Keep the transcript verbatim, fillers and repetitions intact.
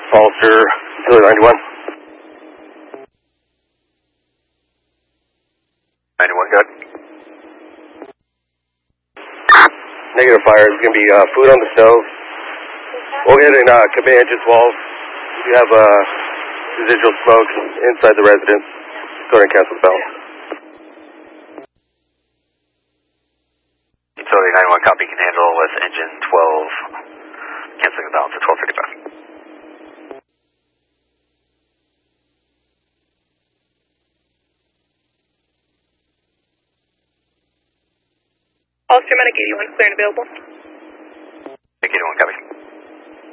Foster, utility ninety-one. ninety-one, good. Negative fire. There's going to be uh, food on the stove. Go ahead and uh, commit engine twelve. You have uh, residual smoke inside the residence. Go ahead and cancel the bell. Utility ninety-one, copy, can handle with engine twelve. Canceling the balance at twelve fifty-five. All Medic eighty-one, clear and available.